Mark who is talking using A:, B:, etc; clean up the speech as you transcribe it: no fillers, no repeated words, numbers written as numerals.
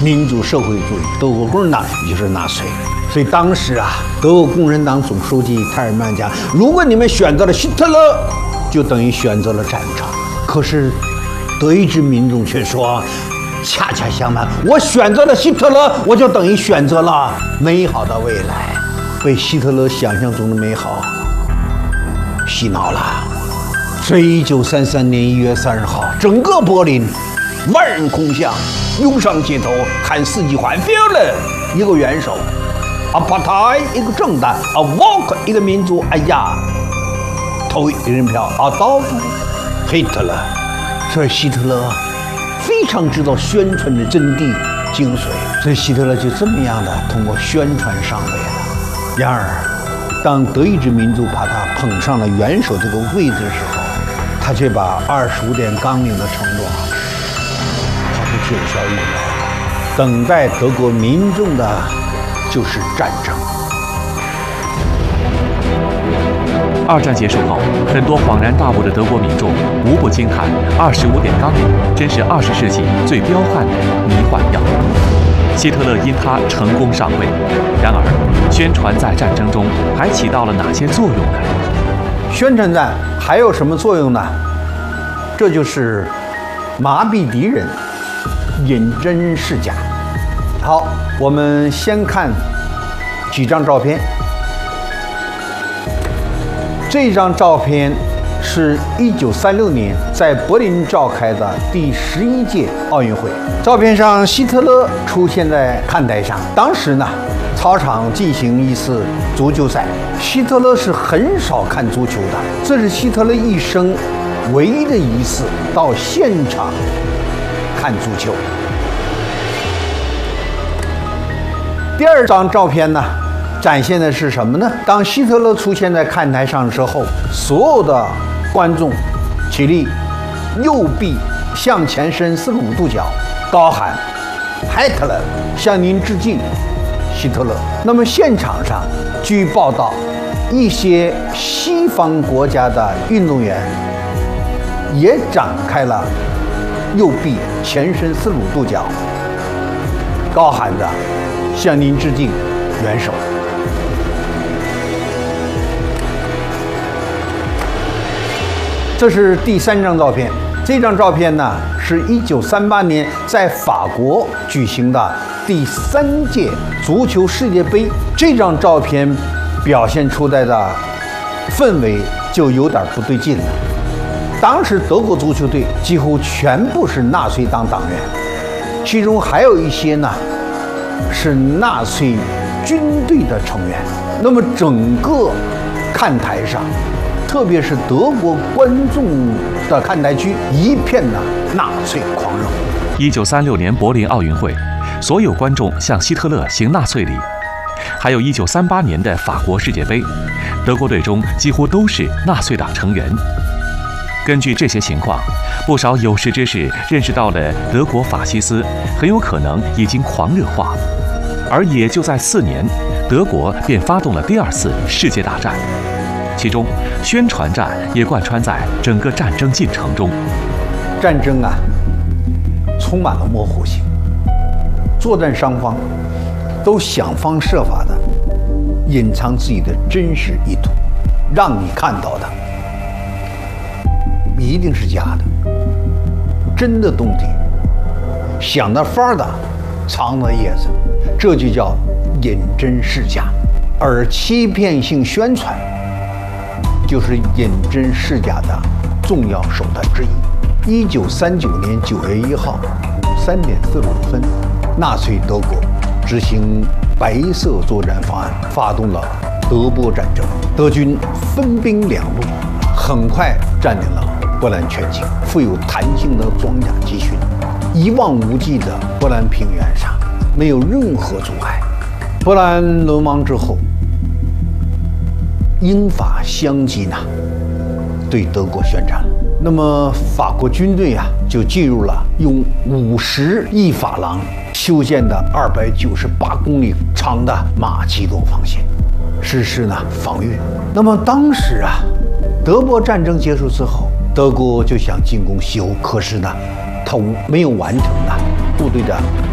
A: 民主社会主义，德国共产党也就是纳粹。所以当时啊，德国共产党总书记泰尔曼讲，如果你们选择了希特勒，就等于选择了战场。可是德意志民众却说，恰恰相反，我选择了希特勒，我就等于选择了美好的未来。被希特勒想象中的美好洗脑了。所以1933年1月30号，整个柏林万人空巷，涌上街头喊4季环 Führer 一个元首，Partei 一个政党，Volk 一个民族。哎呀，投一人票，Adolf Hitler。所以希特勒非常知道宣传的真谛精髓，所以希特勒就这么样的通过宣传上位了。然而，当德意志民族把他捧上了元首这个位置的时候，他却把25点纲领的承诺毫不具有效益了。等待德国民众的就是战争。
B: 二战结束后，很多恍然大悟的德国民众无不惊叹25点纲领真是20世纪最彪悍的迷幻药。希特勒因他成功上位，然而宣传在战争中还起到了哪些作用呢？
A: 宣传战还有什么作用呢？这就是麻痹敌人，引真示假。好，我们先看几张照片。这张照片是1936年在柏林召开的第11届奥运会。照片上，希特勒出现在看台上。当时呢，操场进行一次足球赛。希特勒是很少看足球的，这是希特勒一生唯一的一次到现场看足球。第二张照片呢，展现的是什么呢？当希特勒出现在看台上之后，所有的观众起立，右臂向前伸45度角，高喊 Hitler 向您致敬，希特勒。那么现场上，据报道，一些西方国家的运动员也展开了右臂前伸45度角，高喊着向您致敬，元首。这是第3张照片。这张照片呢，是1938年在法国举行的第3届足球世界杯。这张照片表现出来的氛围就有点不对劲了。当时德国足球队几乎全部是纳粹党党员，其中还有一些呢是纳粹军队的成员。那么整个看台上，特别是德国观众的看台区，一片的纳粹狂热。
B: 1936年柏林奥运会，所有观众向希特勒行纳粹礼；还有1938年的法国世界杯，德国队中几乎都是纳粹党成员。根据这些情况，不少有识之士认识到了德国法西斯很有可能已经狂热化，而也就在4年，德国便发动了第2次世界大战。其中，宣传战也贯穿在整个战争进程中。
A: 战争啊，充满了模糊性，作战双方都想方设法的隐藏自己的真实意图，让你看到的一定是假的，真的东西想的法儿的藏的叶子，这就叫引真示假。而欺骗性宣传就是引真示假的重要手段之一。1939年9月1号3点45分，纳粹德国执行白色作战方案，发动了德波战争。德军分兵2路，很快占领了波兰全境。富有弹性的装甲集群，一望无际的波兰平原上没有任何阻碍。波兰沦亡之后，英法相继呢对德国宣战了。那么法国军队啊就进入了用50亿法郎修建的298公里长的马奇诺防线，实施呢防御。那么当时啊，德波战争结束之后，德国就想进攻西欧，可是呢，他没有完成呢部队的